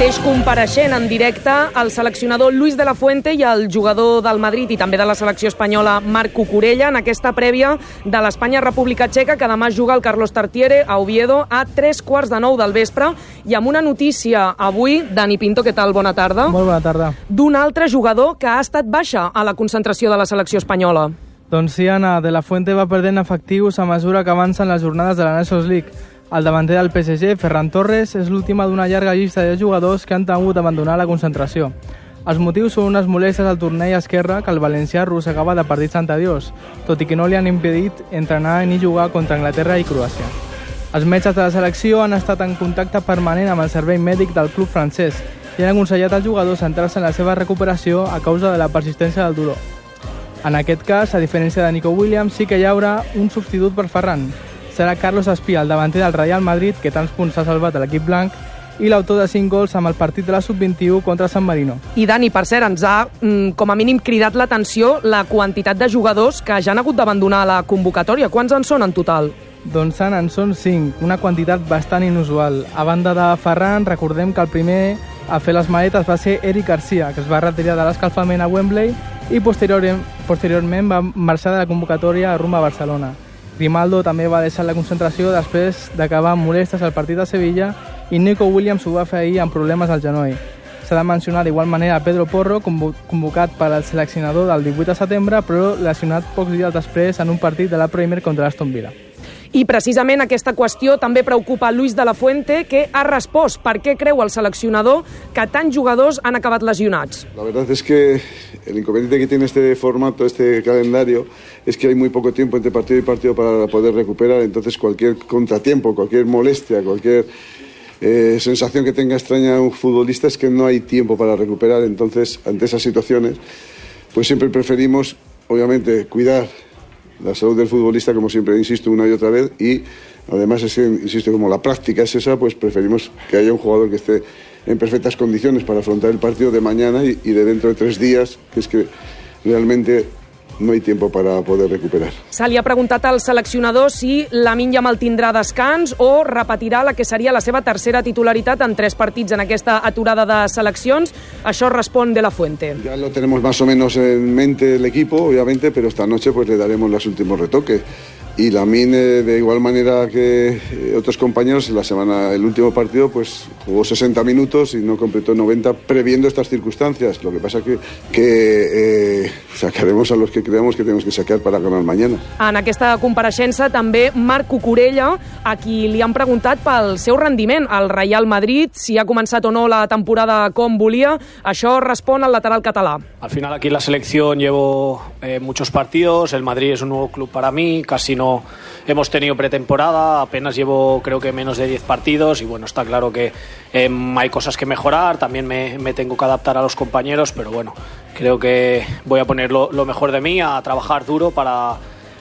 mateix compareixent en directe el seleccionador Luis de la Fuente i el jugador del Madrid i també de la selecció espanyola Marc Cucurella en aquesta prèvia de l'Espanya-República Txeca, que demà juga el Carlos Tartiere a Oviedo a 8:45 del vespre. I amb una notícia avui, Dani Pinto, què tal? Bona tarda. Molt bona tarda. D'un altre jugador que ha estat baixa a la concentració de la selecció espanyola. Doncs sí, Anna, de la Fuente va perdent efectius a mesura que avancen les jornades de la Nations League. El davanter del PSG, Ferran Torres, és l'última d'una llarga llista de jugadors que han hagut d'abandonar la concentració. Els motius són unes molèsties al turneig esquerre que el valencià arrossegava de partits anteriors, tot i que no li han impedit entrenar ni jugar contra Anglaterra i Croàcia. Els metges de la selecció han estat en contacte permanent amb el servei mèdic del club francès i han aconsellat als jugadors centrar-se en la seva recuperació a causa de la persistència del dolor. En aquest cas, a diferència de Nico Williams, sí que hi haurà un substitut per Ferran. Serà Carlos Espí, el davanter del Real Madrid, que tants punts s'ha salvat a l'equip blanc, i l'autor de 5 gols amb el partit de la Sub-21 contra San Marino. I Dani, per cert, ens ha com a mínim cridat l'atenció la quantitat de jugadors que ja han hagut d'abandonar la convocatòria. Quants en són en total? Doncs en són 5, una quantitat bastant inusual. A banda de Ferran, recordem que el primer a fer les maletes va ser Eric Garcia, que es va retirar de l'escalfament a Wembley i posteriorment va marxar de la convocatòria rumb a Barcelona. Grimaldo també va deixar la concentració després d'acabar amb molèsties al partit de Sevilla i Nico Williams ho va fer ahir amb problemes al genoll. S'ha de mencionar d'igual manera Pedro Porro, convocat per al seleccionador del 18 de setembre, però lesionat pocs dies després en un partit de la Premier contra l'Aston Villa. I precisament aquesta qüestió també preocupa Luis de la Fuente, que ha respost per què creu el seleccionador que tants jugadors han acabat lesionats. La verdad es que el inconveniente que tiene este formato, este calendario, es que hay muy poco tiempo entre partido y partido para poder recuperar, entonces cualquier contratiempo, cualquier molestia, cualquier sensación que tenga extraña un futbolista es que no hay tiempo para recuperar, entonces ante esas situaciones pues siempre preferimos obviamente cuidar la salud del futbolista, como siempre insisto una y otra vez, y además es que, insisto, como la práctica es esa, pues preferimos que haya un jugador que esté en perfectas condiciones para afrontar el partido de mañana y de dentro de 3 días, que es que realmente no hay tiempo para poder recuperar. Se li ha preguntat al seleccionador si Lamine Yamal tindrà descans o repetirà la que seria la seva tercera titularitat en 3 partits en aquesta aturada de seleccions. Això respon de la Fuente. Ya lo tenemos más o menos en mente el equipo, obviamente, pero esta noche pues le daremos los últimos retoques. Y Lamine, de igual manera que otros compañeros, el último partido pues jugó 60 minutos y no completó 90 previendo estas circunstancias. Lo que pasa que sacaremos a los que creamos que tenemos que sacar para ganar mañana. En aquesta compareixença també Marc Cucurella, a qui li han preguntat pel seu rendiment al Real Madrid, si ha començat o no la temporada com volia. Això respon al lateral català. Al final aquí en la selección llevo muchos partidos, el Madrid es un nuevo club para mí, casi no hemos tenido pretemporada, apenas llevo creo que menos de 10 partidos y bueno, está claro que hay cosas que mejorar, también me tengo que adaptar a los compañeros, pero bueno, creo que voy a poner lo mejor de mí, a trabajar duro para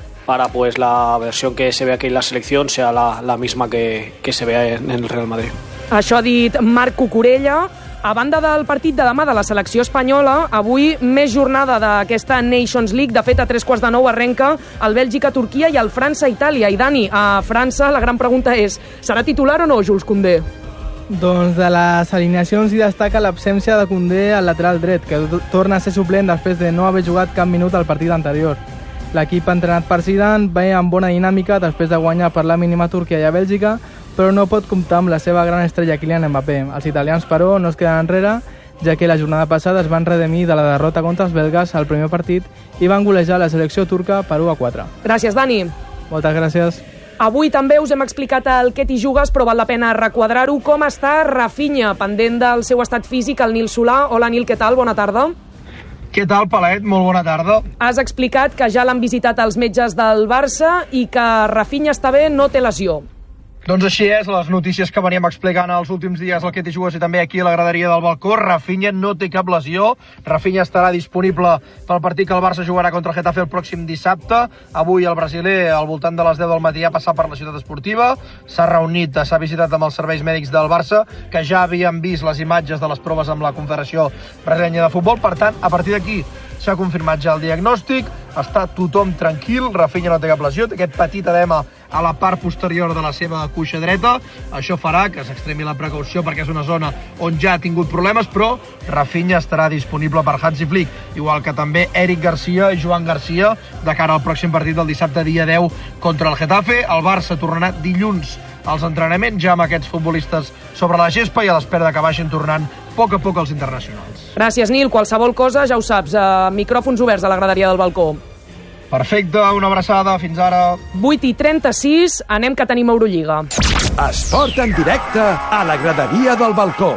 pues la versión que se ve aquí en la selección sea la misma que se vea en el Real Madrid. Això ha dit Marc Cucurella. A banda del partit de demà de la selecció espanyola, avui més jornada d'aquesta Nations League. De fet, a 8:45 arrenca el Bèlgica-Turquia i el França-Itàlia. I Dani, a França la gran pregunta és, serà titular o no Jules Koundé? Doncs de les alineacions hi destaca l'absència de Koundé al lateral dret, que torna a ser suplent després de no haver jugat cap minut al partit anterior. L'equip entrenat per Zidane ve amb bona dinàmica després de guanyar per la mínima Turquia i a Bèlgica, però no pot comptar amb la seva gran estrella Kylian Mbappé. Els italians, però, no es queden enrere, ja que la jornada passada es van redimir de la derrota contra els belgues al primer partit i van golejar la selecció turca per 1-4. Gràcies, Dani. Moltes gràcies. Avui també us hem explicat el què t'hi jugues, però val la pena requadrar-ho. Com està Rafinha, pendent del seu estat físic, el Nil Solà. Hola, Nil, què tal? Bona tarda. Què tal, Palet? Molt bona tarda. Has explicat que ja l'han visitat els metges del Barça i que Rafinha està bé, no té lesió. Doncs així és, les notícies que veníem explicant els últims dies al que t'hi jugues i també aquí a la graderia del balcó. Rafinha no té cap lesió, Rafinha estarà disponible pel partit que el Barça jugarà contra el Getafe el pròxim dissabte. Avui el brasiler, al voltant de les 10 del matí, ha passat per la ciutat esportiva, s'ha reunit, s'ha visitat amb els serveis mèdics del Barça, que ja havien vist les imatges de les proves amb la Confederació Brasilenya de Futbol. Per tant, a partir d'aquí s'ha confirmat ja el diagnòstic, està tothom tranquil, Rafinha no té cap lesió, té aquest petit edema a la part posterior de la seva cuixa dreta, això farà que s'extremi la precaució perquè és una zona on ja ha tingut problemes, però Rafinha estarà disponible per Hansi Flick, igual que també Eric Garcia i Joan Garcia de cara al pròxim partit del dissabte dia 10 contra el Getafe. El Barça tornarà dilluns als entrenaments ja amb aquests futbolistes sobre la gespa i a l'espera de que vagin tornant a poc els internacionals. Gràcies, Nil. Qualsevol cosa, ja ho saps, micròfons oberts a la graderia del balcó. Perfecte, una abraçada, fins ara. 8:36, anem que tenim Eurolliga. Esport en directe a la graderia del balcó.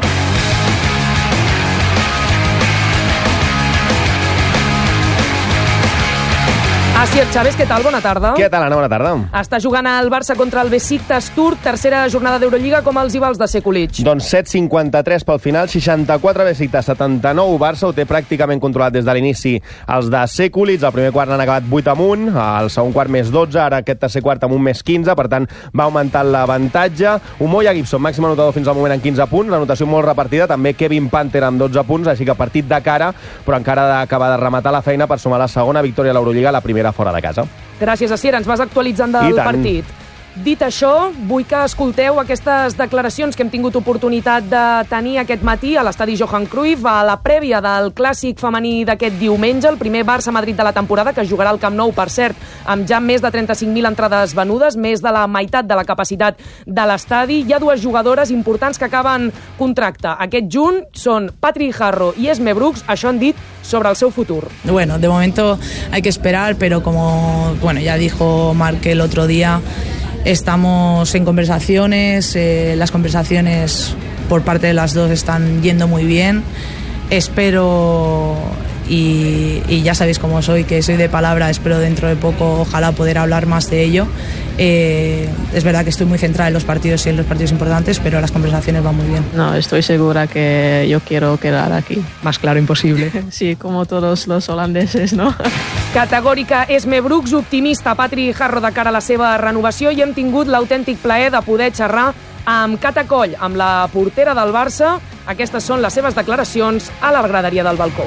Asier Chávez, què tal? Bona tarda. Què tal, Anna? Bona tarda. Està jugant el Barça contra el Besiktas Turk, tercera jornada d'Eurolliga, com els rivals de Sekulic. Doncs 7:53 pel final, 64 Besiktas, 79 Barça, ho té pràcticament controlat des de l'inici els de Sekulic. El primer quart n'han acabat 8 amunt, el segon quart més 12, ara aquest tercer quart amb un més 15, per tant va augmentant l'avantatge. Umoja Gibson, màxim anotador fins al moment en 15 punts, l'anotació molt repartida, també Kevin Panther amb 12 punts, així que partit de cara, però encara ha d'acabar de rematar la feina per sumar la segona victòria a l'Eurolliga, la primera fora de casa. Gràcies, Asier. Ens vas actualitzant del partit. Dit això, vull que escolteu aquestes declaracions que hem tingut oportunitat de tenir aquest matí a l'estadi Johan Cruyff, a la prèvia del clàssic femení d'aquest diumenge, el primer Barça-Madrid de la temporada, que jugarà al Camp Nou, per cert, amb ja més de 35.000 entrades venudes, més de la meitat de la capacitat de l'estadi. Hi ha dues jugadores importants que acaben contracte. Aquest juny són Patrick Harro i Esme Brooks, això han dit sobre el seu futur. Bueno, de momento hay que esperar, pero como ya dijo Marc el otro día, estamos en conversaciones, las conversaciones por parte de las dos están yendo muy bien. Espero, y ya sabéis cómo soy, que soy de palabra, espero dentro de poco, ojalá poder hablar más de ello. Es verdad que estoy muy centrada en los partidos y en los partidos importantes, pero las conversaciones van muy bien. No, estoy segura que yo quiero quedar aquí. Más claro imposible. Sí, como todos los holandeses, ¿no? Categòrica Esme Brooks, optimista Patrick Harro de cara a la seva renovació, i hem tingut l'autèntic plaer de poder xerrar amb Cata Coll, amb la portera del Barça. Aquestes són les seves declaracions a la graderia del balcó.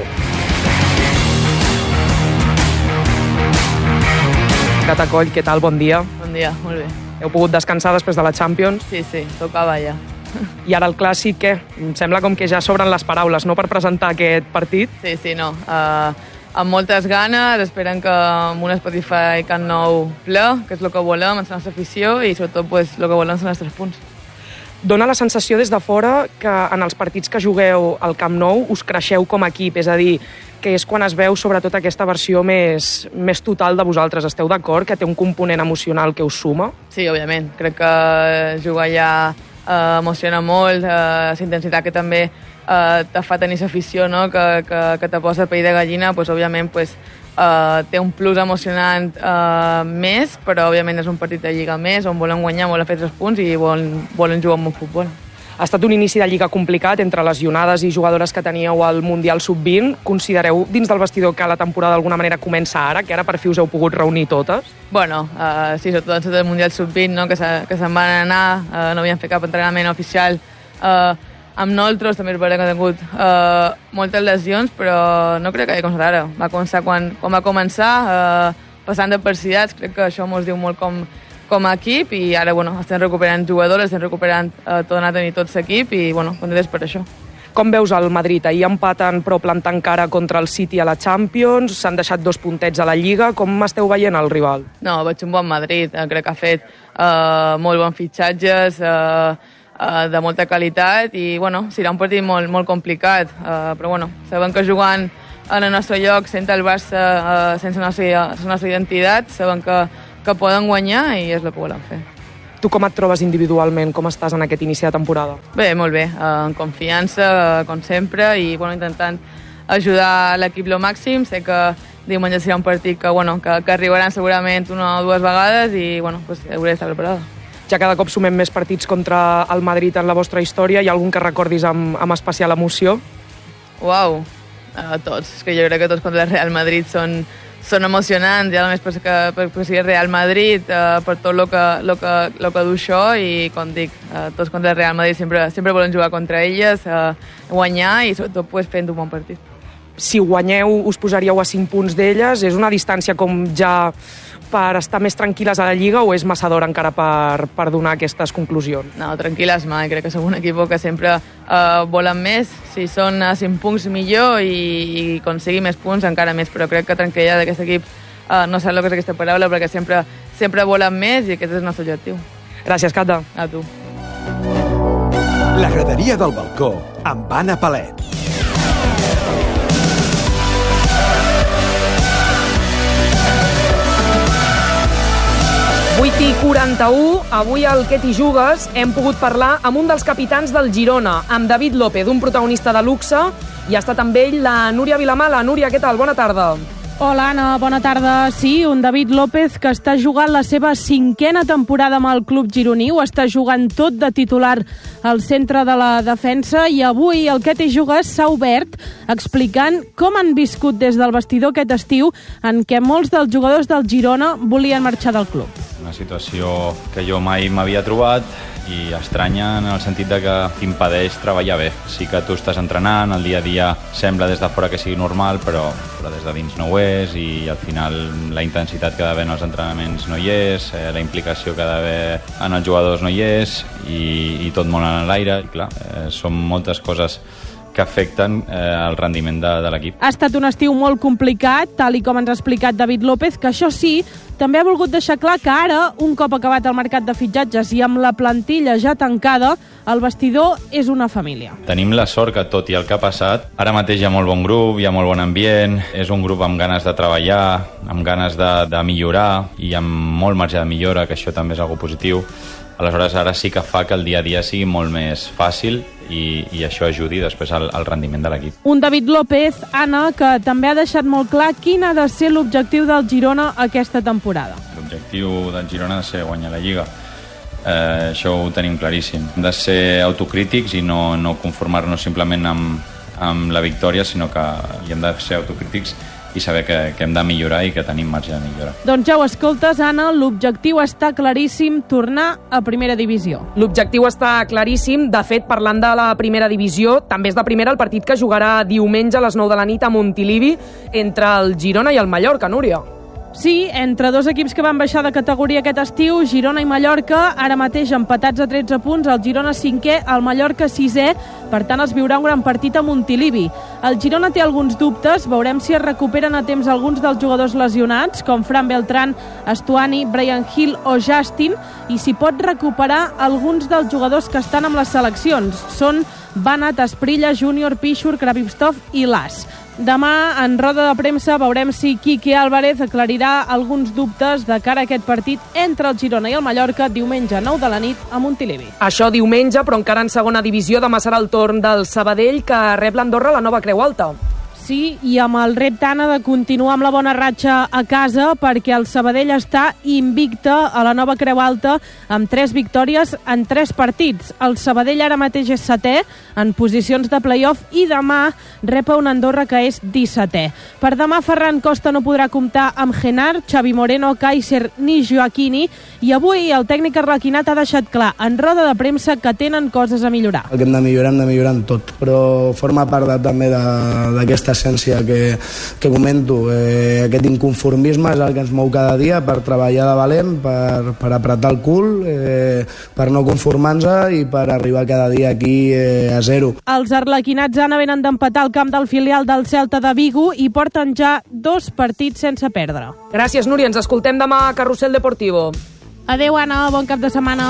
Cata Coll, què tal? Bon dia. Bon dia, molt bé. Heu pogut descansar després de la Champions? Sí, tocava ja. I ara el clàssic, què? Em sembla com que ja s'obren les paraules, no?, per presentar aquest partit. Sí, no. Amb moltes ganes, esperem que amb un Spotify Camp Nou ple, que és el que volem, és la nostra afició, i sobretot el que volem són els 3 punts. Dóna la sensació des de fora que en els partits que jugueu al Camp Nou us creixeu com a equip, és a dir, que és quan es veu sobretot aquesta versió més total de vosaltres. Esteu d'acord que té un component emocional que us suma? Sí, òbviament. Crec que jugar ja emociona molt, la intensitat que també te fa tenir afició, no? que te posa pell de gallina, pues, òbviament té un plus emocionant més, però òbviament és un partit de Lliga més, on volen guanyar, volen fer 3 punts i volen jugar amb un futbol. Ha estat un inici de Lliga complicat entre lesionades i jugadores que teníeu al Mundial Sub-20. Considereu dins del vestidor que la temporada d'alguna manera comença ara, que ara per fi us heu pogut reunir totes? Bueno, sí, sobretot el Mundial Sub-20, no? que se'n van anar, no havien fet cap entrenament oficial amb nosaltres, també és veritat que ha tingut moltes lesions, però no crec que hagi començat ara. Va començar quan va començar, passant d'adversitats, crec que això mos diu molt com a equip, i ara estem recuperant jugadors, estem recuperant tornar a tenir tot l'equip, i contents per això. Com veus el Madrid? Ahir empaten però plantant cara contra el City a la Champions, s'han deixat 2 puntets a la Lliga. Com esteu veient el rival? No, veig un bon Madrid, crec que ha fet molt bons fitxatges, de molta qualitat, i serà un partit molt complicat, però sabem que jugant en el nostre lloc, sense el Barça, sense la nostra identitat, sabem que poden guanyar, i és el que volem fer. Tu com et trobes individualment? Com estàs en aquest inici de temporada? Bé, molt bé, en confiança, com sempre, i intentant ajudar l'equip lo màxim. Sé que diumenge serà un partit que arribaran segurament 1 o 2 vegades, i hauré d'estar preparada. Ja cada cop sumem més partits contra el Madrid en la vostra història. Hi ha algun que recordis amb especial emoció? Uau, tots. És que jo crec que tots contra el Real Madrid són emocionants, ja només per ser Real Madrid, per tot el que du això, i com dic, tots contra el Real Madrid sempre volen jugar contra elles, guanyar, i sobretot fent un bon partit. si guanyeu us posaríeu a 5 punts d'elles? És una distància com ja per estar més tranquil·les a la Lliga o és massa d'hora encara per donar aquestes conclusions? No, tranquil·les mai. Crec que som un equip que sempre volen més. Si són a 5 punts millor i aconseguir més punts encara més, però crec que tranquil·litat d'aquest equip no sé el que és aquesta paraula, perquè sempre volen més i aquest és el nostre objectiu. Gràcies, Cata. A tu. La graderia del balcó amb Anna Palet. i 41, avui al Què t'hi jugues hem pogut parlar amb un dels capitans del Girona, amb David López, un protagonista de luxe, i ha estat amb ell la Núria Vilamala. Núria, què tal? Bona tarda. Hola, Anna, bona tarda. Sí, un David López que està jugant la seva 5a temporada amb el club gironí, ho està jugant tot de titular al centre de la defensa, i avui el Què t'hi jugues s'ha obert explicant com han viscut des del vestidor aquest estiu en què molts dels jugadors del Girona volien marxar del club. Una situació que jo mai m'havia trobat i estranya en el sentit de que t'impedeix treballar bé. Sí que tu estàs entrenant, el dia a dia sembla des de fora que sigui normal, però des de dins no ho és, i al final la intensitat que ha d'haver en els entrenaments no hi és, la implicació que ha d'haver en els jugadors no hi és, i tot molt en l'aire. I clar, són moltes coses que afecten el rendiment de l'equip. Ha estat un estiu molt complicat, tal i com ens ha explicat David López, que això sí, també ha volgut deixar clar que ara, un cop acabat el mercat de fitxatges i amb la plantilla ja tancada, el vestidor és una família. Tenim la sort que, tot i el que ha passat, ara mateix hi ha molt bon grup, hi ha molt bon ambient, és un grup amb ganes de treballar, amb ganes de millorar i amb molt marge de millora, que això també és algo positiu. Aleshores, ara sí que fa que el dia a dia sigui molt més fàcil i això ajudi després al rendiment de l'equip. Un David López, Anna, que també ha deixat molt clar quin ha de ser l'objectiu del Girona aquesta temporada. L'objectiu del Girona ha de ser guanyar la Lliga. Això ho tenim claríssim. Hem de ser autocrítics i no conformar-nos simplement amb la victòria, sinó que hi hem de ser autocrítics i saber que hem de millorar i que tenim marge de millora. Doncs ja ho escoltes, Anna, l'objectiu està claríssim, tornar a primera divisió. L'objectiu està claríssim. De fet, parlant de la primera divisió, també és de primera el partit que jugarà diumenge a les 9 de la nit a Montilivi entre el Girona i el Mallorca, Núria. Sí, entre dos equips que van baixar de categoria aquest estiu, Girona i Mallorca, ara mateix empatats a 13 punts, el Girona 5è, el Mallorca 6è, per tant es viurà un gran partit a Montilivi. El Girona té alguns dubtes, veurem si es recuperen a temps alguns dels jugadors lesionats, com Fran Beltrán, Estuani, Brian Hill o Justin, i si pot recuperar alguns dels jugadors que estan amb les seleccions. Són Banat, Asprilla, Júnior, Pichur, Kravitskov i Las. Demà, en roda de premsa, veurem si Quique Álvarez aclarirà alguns dubtes de cara a aquest partit entre el Girona i el Mallorca diumenge 9 de la nit a Montilivi. Això diumenge, però encara en segona divisió. Demà serà el torn del Sabadell, que rep l'Andorra a la Nova Creu Alta. Sí, i amb el repte, Anna, de continuar amb la bona ratxa a casa, perquè el Sabadell està invicte a la Nova Creu Alta amb 3 victòries en 3 partits. El Sabadell ara mateix és 7è en posicions de play-off i demà rep un Andorra que és 17è. Per demà, Ferran Costa no podrà comptar amb Genard, Xavi Moreno, Kaiser ni Joaquini, i avui el tècnic arlequinat ha deixat clar en roda de premsa que tenen coses a millorar. El que hem de millorar en tot, però forma part també d'aquesta essència que comento. Aquest inconformisme és el que ens mou cada dia per treballar de valent, per apretar el cul, per no conformar-nos i per arribar cada dia aquí a 0. Els arlequinats, Anna, venen d'empatar al camp del filial del Celta de Vigo i porten ja 2 partits sense perdre. Gràcies, Núria. Ens escoltem demà a Carrusel Deportivo. Adéu, Anna. Bon cap de setmana.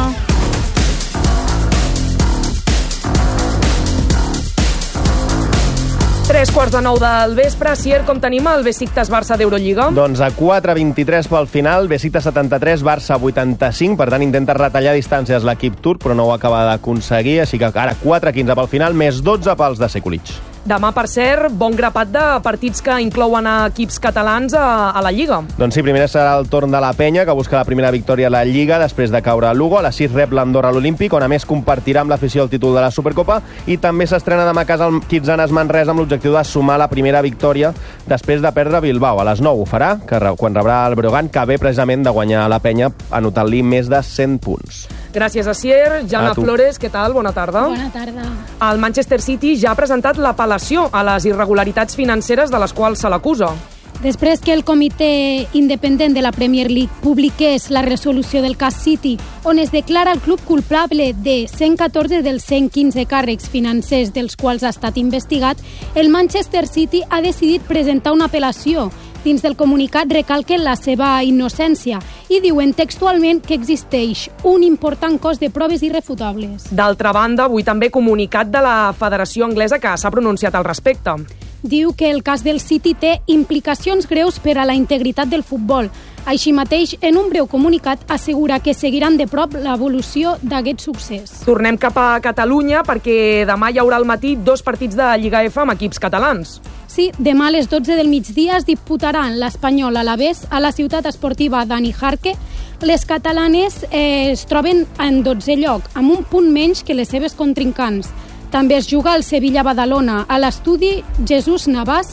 Tres quarts de 9 del vespre. Sier, com tenim el Besiktas-Barça d'Eurolliga? Doncs a 4:23 pel final, Besiktas 73, Barça 85, per tant intenta retallar distàncies l'equip turc, però no ho acaba d'aconseguir, així que ara 4:15 pel final, més 12 pels de Sekulic. Demà, per cert, bon grapat de partits que inclouen equips catalans a la Lliga. Doncs sí, primer serà el torn de la Penya, que busca la primera victòria a la Lliga després de caure a Lugo. A les 6 rep l'Andorra a l'Olímpic, on a més compartirà amb l'afició el títol de la Supercopa, i també s'estrena demà a casa el Quitzanas Manresa amb l'objectiu de sumar la primera victòria després de perdre a Bilbao. A les 9 ho farà, quan rebrà el Breogán, que ve precisament de guanyar a la Penya anotant-li més de 100 punts. Gràcies, Asier. Jana Flores, què tal? Bona tarda. Bona tarda. El Manchester City ja ha presentat l'apel·lació a les irregularitats financeres de les quals se l'acusa. Després que el comitè independent de la Premier League publiqués la resolució del cas City, on es declara el club culpable de 114 dels 115 càrrecs financers dels quals ha estat investigat, el Manchester City ha decidit presentar una apel·lació. Dins del comunicat recalquen la seva innocència i diuen textualment que existeix un important cos de proves irrefutables. D'altra banda, avui també comunicat de la Federació Anglesa que s'ha pronunciat al respecte. Diu que el cas del City té implicacions greus per a la integritat del futbol. Així mateix, en un breu comunicat, assegura que seguiran de prop l'evolució d'aquest succés. Tornem cap a Catalunya perquè demà hi haurà al matí 2 partits de Lliga F amb equips catalans. Sí, demà a les 12 del migdia es disputaran l'Espanyol Alavés a la ciutat esportiva Dani Jarque. Les catalanes es troben en 12è lloc, amb un punt menys que les seves contrincants. També es juga al Sevilla-Badalona, a l'estadi Jesús Navas,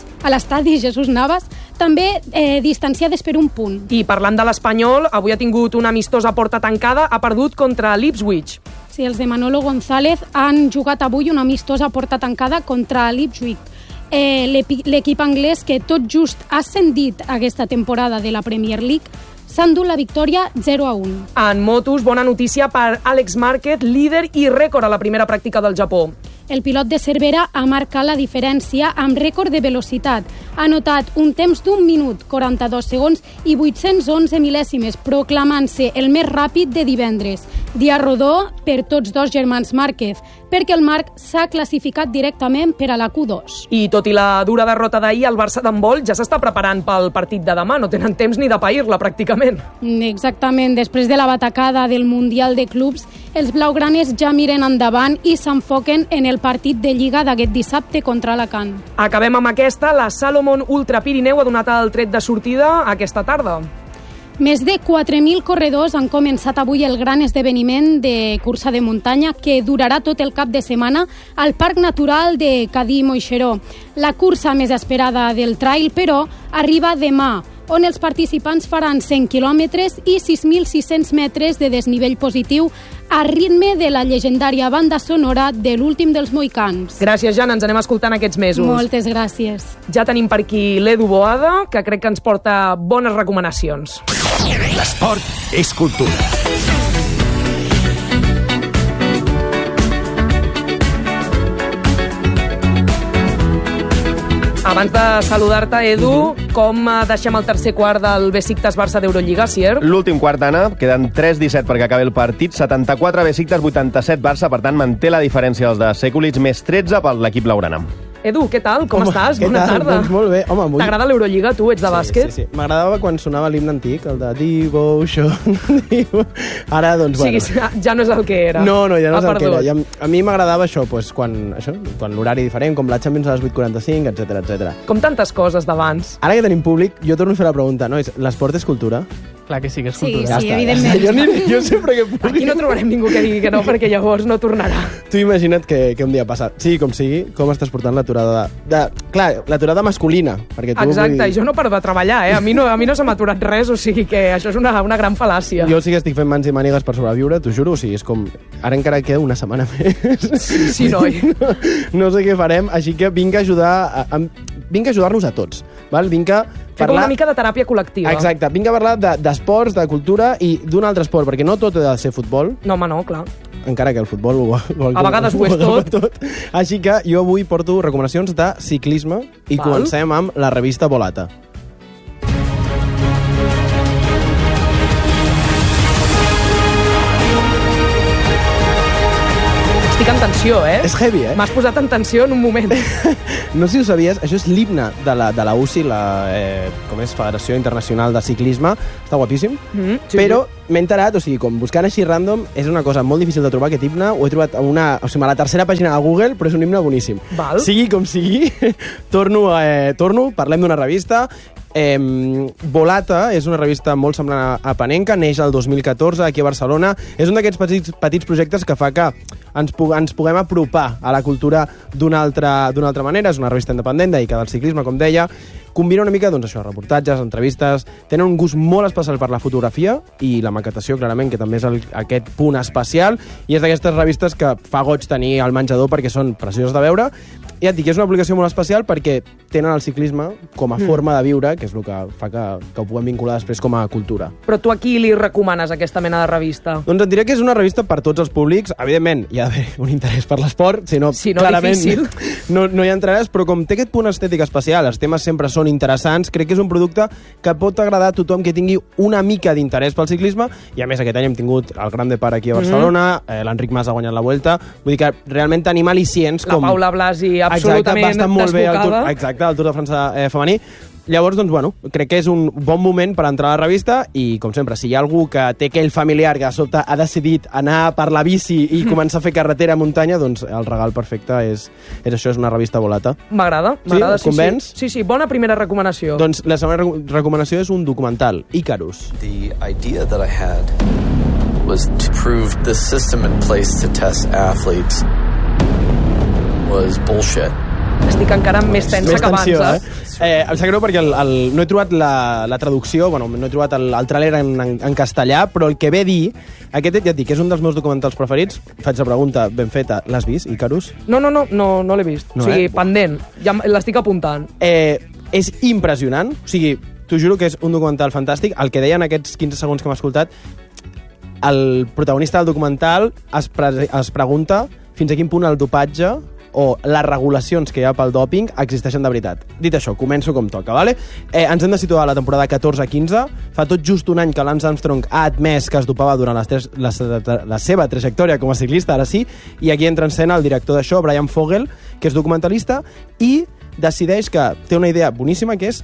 també distanciades per un punt. I parlant de l'Espanyol, avui ha tingut un amistós a porta tancada, ha perdut contra l'Ipswich. Sí, els de Manolo González han jugat avui un amistós a porta tancada contra l'Ipswich. L'equip anglès, que tot just ha ascendit aquesta temporada de la Premier League, s'ha endut la victòria 0-1. En motos, bona notícia per Alex Márquez, líder i rècord a la primera pràctica del Japó. El pilot de Cervera ha marcat la diferència amb rècord de velocitat. Ha anotat un temps d'1 minut, 42 segons i 811 mil·lèsimes, proclamant-se el més ràpid de divendres. Dia rodó per tots dos germans Márquez, perquè el Marc s'ha classificat directament per a la Q2. I tot i la dura derrota d'ahir, el Barça d'handbol ja s'està preparant pel partit de demà. No tenen temps ni de pair-la, pràcticament. Exactament. Després de la batacada del Mundial de Clubs, els blaugranes ja miren endavant i s'enfoquen en el partit de Lliga d'aquest dissabte contra Alacant. Acabem amb aquesta. La Salomon Ultra Pirineu ha donat el tret de sortida aquesta tarda. Més de 4.000 corredors han començat avui el gran esdeveniment de cursa de muntanya que durarà tot el cap de setmana al Parc Natural de Cadí-Moixeró. La cursa més esperada del trail, però, arriba demà, on els participants faran 100 quilòmetres i 6.600 metres de desnivell positiu a ritme de la llegendària banda sonora de l'últim dels Mohicans. Gràcies, Jana. Ens anem escoltant aquests mesos. Moltes gràcies. Ja tenim per aquí l'Edu Boada, que crec que ens porta bones recomanacions. L'esport és cultura. Abans de saludar-te, Edu, com deixem el tercer quart del Besiktas Barça d'Eurolliga, Sier? L'últim quart, Anna, queden 3-17 perquè acabi el partit, 74 Besiktas, 87 Barça, per tant manté la diferència dels de Sekulic, més 13 per l'equip blaugrana. Edu, què tal? Com estàs? Bona tarda. Doncs molt bé. Home, avui... T'agrada l'Eurolliga, tu? Ets de bàsquet? Sí. M'agradava quan sonava l'himne antic, el de Devotion. Ara, doncs, bueno... Sí, ja no és el que era. No, ja no és el que era. I a mi m'agradava això, doncs, quan l'horari diferent, com la Champions a les 8:45, etc. Com tantes coses d'abans. Ara que tenim públic, jo torno a fer la pregunta, nois, l'esport és cultura? Clar que sí que és cultura. Sí, evidentment. Jo sempre que pugui... Aquí no trobarem ningú que digui que no, perquè llavors no tornarà. Tu imagina't que un dia passat, sigui com sigui, com estàs portant l'aturada clar, l'aturada masculina. Perquè tu exacte, i jo no paro de treballar, A mi no se m'ha aturat res, o sigui que això és una gran fal·làcia. Jo sí que estic fent mans i mànigues per sobreviure, t'ho juro, o sigui, és com... Ara encara queda una setmana més. Sí, noi. No sé què farem, així que vinc a ajudar-nos a tots, val? Vinc a parlar... una mica de teràpia col·lectiva. Exacte, vinc a parlar d'esports, de cultura i d'un altre esport, perquè no tot ha de ser futbol. No, home, no, clar. Encara que el futbol a vegades ho és tot. Així que jo avui porto recomanacions de ciclisme i comencem amb la revista Volata. Estic en tensió, És heavy, M'has posat en tensió en un moment. No sé si ho sabies, això és l'himne de la UCI, com és Federació Internacional de Ciclisme. Està guapíssim. Sí, però m'he enterat, o sigui, com buscant així random, és una cosa molt difícil de trobar, aquest himne. Ho he trobat a la tercera pàgina de Google, però és un himne boníssim. Val. Sigui com sigui, torno, parlem d'una revista. Volata és una revista molt semblant a Panenka, neix el 2014 aquí a Barcelona. És un d'aquests petits projectes que fa que ens puguem apropar a la cultura d'una altra manera. És una revista independent dedicada al ciclisme, com deia. Combina una mica, doncs això, reportatges, entrevistes, tenen un gust molt especial per la fotografia i la maquetació, clarament, que també és aquest punt especial, i és d'aquestes revistes que fa goig tenir al menjador perquè són precioses de veure. I et dic, és una publicació molt especial perquè tenen el ciclisme com a forma de viure, que és el que fa que ho puguem vincular després com a cultura. Però tu a qui li recomanes aquesta mena de revista? Doncs et diré que és una revista per tots els públics. Evidentment, hi ha d'haver un interès per l'esport, si no clarament difícil. No hi entraràs, però com té aquest punt estètic especial, els temes sempre són interessants, crec que és un producte que pot agradar a tothom que tingui una mica d'interès pel ciclisme, i a més aquest any hem tingut el Gran Depart aquí a Barcelona, l'Enric Mas ha guanyat la Vuelta, vull dir que realment tenim al·licients com... La Paula Blasi absolutament desbocada. Exacte, el Tour de França femení. Llavors, doncs, bueno, crec que és un bon moment per entrar a la revista i, com sempre, si hi ha algú que té aquell familiar que de sobte ha decidit anar per la bici i començar a fer carretera a muntanya, doncs el regal perfecte és això, és una revista volata. M'agrada, sí. Convenç? Sí, bona primera recomanació. Doncs la segona recomanació és un documental, Icarus. The idea that I had was to prove the system in place to test athletes was bullshit. Estic encara més tensa que abans. Em sap greu perquè no he trobat la traducció, no he trobat el tràiler en castellà, però el que ve a dir, aquest ja et dic, és un dels meus documentals preferits. Faig la pregunta ben feta, l'has vist, Icarus? No l'he vist. O sigui, pendent, ja l'estic apuntant. És impressionant, o sigui, t'ho juro que és un documental fantàstic. El que deia en aquests 15 segons que m'ha escoltat, el protagonista del documental es pregunta fins a quin punt el dopatge o les regulacions que hi ha pel dòping existeixen de veritat. Dit això, començo com toca, vale? Ens hem de situar a la temporada 14-15. Fa tot just un any que Lance Armstrong ha admès que es dopava durant la seva trajectòria com a ciclista, ara sí, i aquí entra en escena el director d'això, Brian Fogel, que és documentalista, i decideix que té una idea boníssima, que és: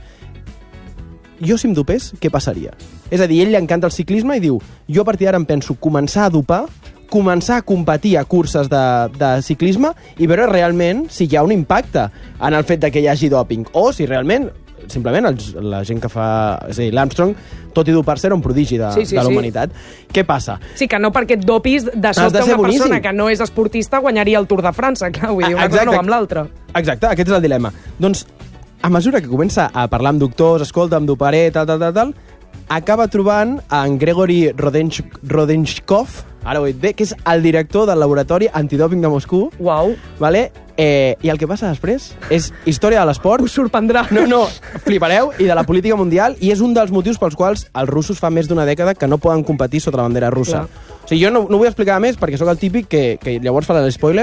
jo si em dopés, què passaria? És a dir, ell li encanta el ciclisme i diu: jo a partir d'ara em penso començar a dopar, començar a competir a curses de ciclisme i veure realment si hi ha un impacte en el fet de que hi hagi dòping, o si realment, simplement, la gent que fa... És a dir, l'Armstrong, tot i dopar-se, era un prodigi de la humanitat. Què passa? Sí, que no perquè et dopis de sobte una persona que no és esportista guanyaria el Tour de França, clar, vull dir, una cosa no va amb l'altra. Exacte, aquest és el dilema. Doncs, a mesura que comença a parlar amb doctors, escolta, em doparé, tal, acaba trobant en Gregory Rodenchkov, ara ho he dit bé, que és el director del laboratori antidòping de Moscou. Uau. Vale? I el que passa després és història de l'esport. Us sorprendrà. No, flipareu, i de la política mundial, i és un dels motius pels quals els russos fa més d'una dècada que no poden competir sota la bandera russa. Clar. O sigui, jo no vull explicar més perquè sóc el típic que llavors farà l'espoiler,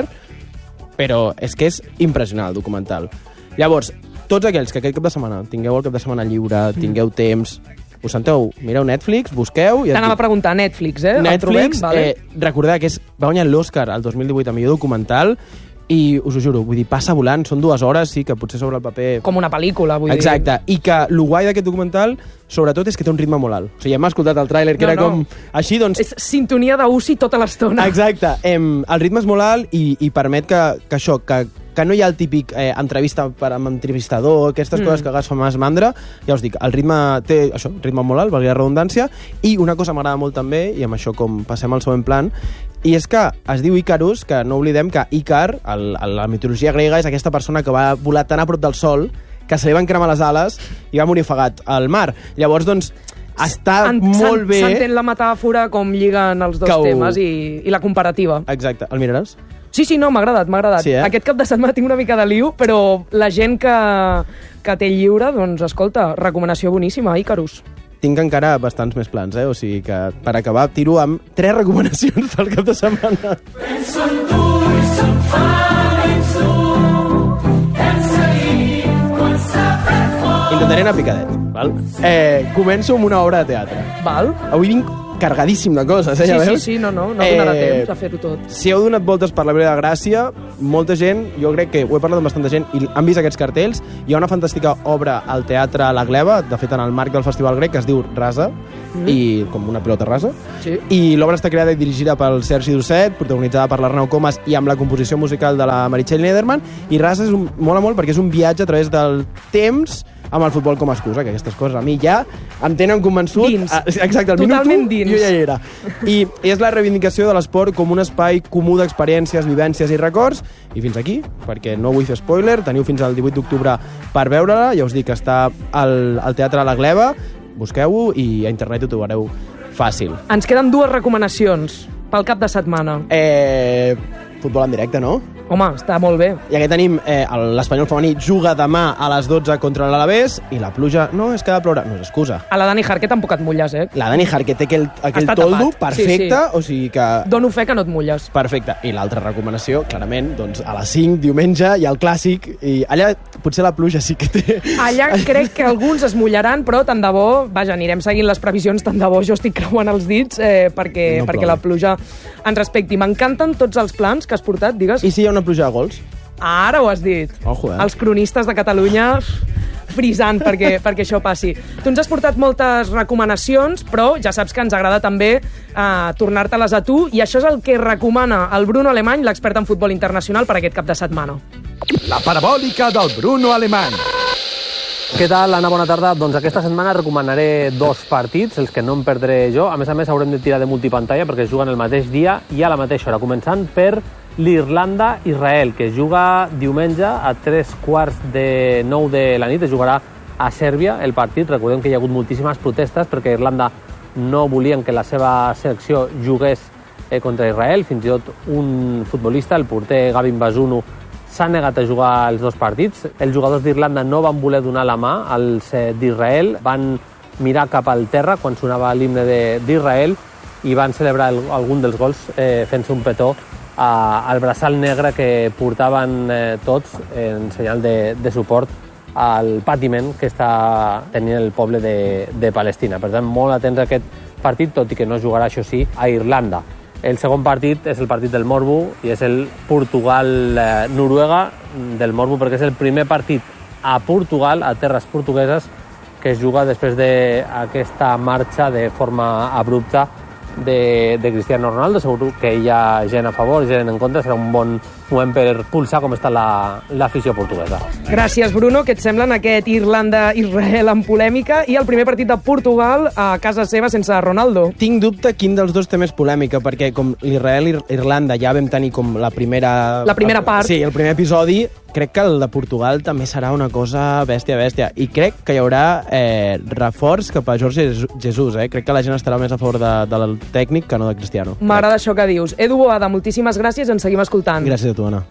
però és que és impressionant el documental. Llavors, tots aquells que aquest cap de setmana tingueu el cap de setmana lliure, tingueu temps, us senteu, mireu Netflix, busqueu... T'anava a preguntar, Netflix, Netflix, recordeu que va guanyar l'Oscar el 2018 a millor documental, i us ho juro, vull dir, passa volant, són 2 hores, sí, que potser sobre el paper... Com una pel·lícula, vull dir. Exacte, i que el guai d'aquest documental, sobretot, és que té un ritme molt alt. O sigui, hem escoltat el tràiler, que era com... Així, doncs... És sintonia d'UCI tota l'estona. Exacte, el ritme és molt alt i permet que això, que no hi ha el típic entrevista amb entrevistador, aquestes coses que agafa més mandra. Ja us dic, el ritme té això, ritme molt alt, valgui la redundància, i una cosa m'agrada molt també, i amb això com passem al següent plan, i és que es diu Icarus, que no oblidem que Ícar, la mitologia grega, és aquesta persona que va volar tan a prop del sol que se li van cremar les ales i va morir ofegat al mar. Llavors, doncs, està molt bé... S'entén la metàfora com lliguen els dos temes i la comparativa. Exacte. El miraràs? Sí, no, m'ha agradat. Sí, Aquest cap de setmana tinc una mica de liu, però la gent que té lliure, doncs, escolta, recomanació boníssima, Icarus. Tinc encara bastants més plans, o sigui que per acabar tiro amb 3 recomanacions pel cap de setmana. Intentaré anar picadet, val? Començo amb una obra de teatre. Val. Avui vinc cargadíssim de coses, ja veus? Sí, no donarà temps a fer-ho tot. Si heu donat voltes per la Vila de Gràcia, molta gent, jo crec que ho he parlat amb bastanta gent, i han vist aquests cartells. Hi ha una fantàstica obra al Teatre La Gleva, de fet en el marc del Festival Grec, que es diu Rasa, i com una pilota rasa. Sí. I l'obra està creada i dirigida pel Sergi Dosset, protagonitzada per l'Arnau Comas i amb la composició musical de la Meritxell Nederman, i Rasa mola molt perquè és un viatge a través del temps amb el futbol com a excusa, que aquestes coses a mi ja em tenen convençut. Dins. Exacte, al Totalment minut 1 dins. jo ja hi era. I és la reivindicació de l'esport com un espai comú d'experiències, vivències i records. I fins aquí, perquè no vull fer spoiler, teniu fins al 18 d'octubre per veure-la. Ja us dic que està al Teatre La Gleva, busqueu-ho i a internet ho trobareu fàcil. Ens queden 2 recomanacions pel cap de setmana. Futbol en directe, no? Home, està molt bé. I aquí tenim l'Espanyol femení juga demà a les 12 contra l'Alavés i la pluja no és que ha de ploure, no és excusa. A la Dani Jarque tampoc et mulles, La Dani Jarque té aquell toldo perfecte, sí. O sigui que... Dono fe que no et mulles. Perfecte. I l'altra recomanació, clarament, doncs a les 5, diumenge, hi ha el clàssic, i allà potser la pluja sí que té... Allà crec que alguns es mullaran, però tant de bo, vaja, anirem seguint les previsions, tant de bo jo estic creuant els dits perquè la pluja ens respecti. M'encanten tots els plans que has portat, digues. I si hi ha una pluja de gols? Ara ho has dit. Ojo, Els cronistes de Catalunya frisant perquè això passi. Tu ens has portat moltes recomanacions, però ja saps que ens agrada també tornar-te-les a tu, i això és el que recomana el Bruno Alemany, l'expert en futbol internacional, per aquest cap de setmana. La parabòlica del Bruno Alemany. Què tal, Anna? Bona tarda. Doncs aquesta setmana recomanaré 2 partits, els que no em perdré jo. A més, haurem de tirar de multipantalla perquè es juguen el mateix dia i a la mateixa hora, començant per l'Irlanda-Israel, que es juga diumenge a 8:45 de la nit. Es jugarà a Sèrbia el partit. Recordem que hi ha hagut moltíssimes protestes perquè Irlanda no volien que la seva selecció jugués contra Israel. Fins i tot un futbolista, el porter Gavin Bazunu, s'ha negat a jugar els 2 partits. Els jugadors d'Irlanda no van voler donar la mà als d'Israel, van mirar cap al terra quan sonava l'himne d'Israel i van celebrar algun dels gols fent-se un petó al braçal negre que portaven tots en senyal de suport al patiment que està tenint el poble de Palestina. Per tant, molt atents a aquest partit, tot i que no jugarà, això sí, a Irlanda. El segon partit és el partit del Morbo i és el Portugal-Noruega del Morbo, perquè és el primer partit a Portugal, a terres portugueses, que es juga després d'aquesta marxa de forma abrupta de Cristiano Ronaldo. Segur que hi ha gent a favor, gent en contra. Serà un bon moment per pulsar com està l'afició portuguesa. Gràcies, Bruno. Què et semblen aquest Irlanda-Israel en polèmica i el primer partit de Portugal a casa seva sense Ronaldo? Tinc dubte quin dels dos té més polèmica, perquè com l'Israel-Irlanda ja vam tenir com la primera part. Sí, el primer episodi. Crec que el de Portugal també serà una cosa bèstia. I crec que hi haurà reforç cap a Jorge Jesus. Crec que la gent estarà més a favor del tècnic que no de Cristiano. M'agrada això que dius. Edu Boada, moltíssimes gràcies. Ens seguim escoltant. Gràcies a tu, Anna.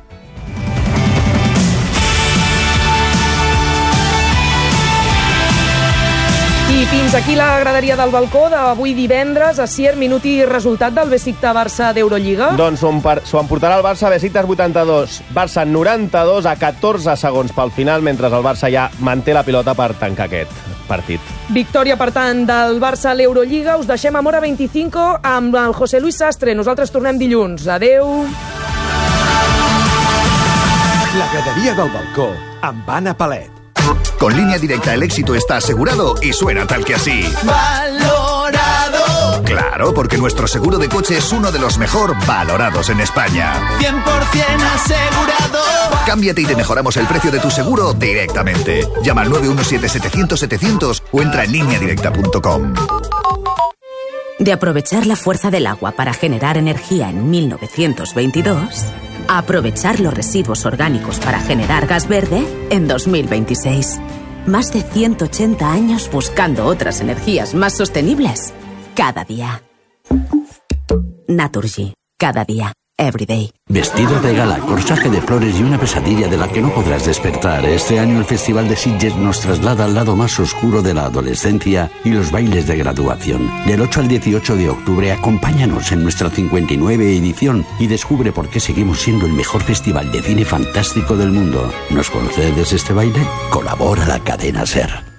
I fins aquí la graderia del balcó d'avui divendres. Asier, minut i resultat del Besiktas-Barça d'Eurolliga. Doncs s'ho emportarà el Barça, Besiktas 82, Barça 92 a 14 segons pel final, mentre el Barça ja manté la pilota per tancar aquest partit. Victòria, per tant, del Barça a l'Eurolliga. Us deixem a Mora 25 amb el José Luis Sastre. Nosaltres tornem dilluns. Adeu. La gradería del balcó amb Anna Palet. Con Línea Directa el éxito está asegurado y suena tal que así. ¡Valorado! Claro, porque nuestro seguro de coche es uno de los mejor valorados en España. 100% asegurado. Cámbiate y te mejoramos el precio de tu seguro directamente. Llama al 917-700-700 o entra en lineadirecta.com. De aprovechar la fuerza del agua para generar energía en 1922... a aprovechar los residuos orgánicos para generar gas verde en 2026. Más de 180 años buscando otras energías más sostenibles cada día. Naturgy. Cada día. Everyday. Vestido de gala, corsaje de flores y una pesadilla de la que no podrás despertar. Este año el Festival de Sitges nos traslada al lado más oscuro de la adolescencia y los bailes de graduación. Del 8 al 18 de octubre, acompáñanos en nuestra 59 edición y descubre por qué seguimos siendo el mejor festival de cine fantástico del mundo. ¿Nos concedes este baile? Colabora la cadena SER.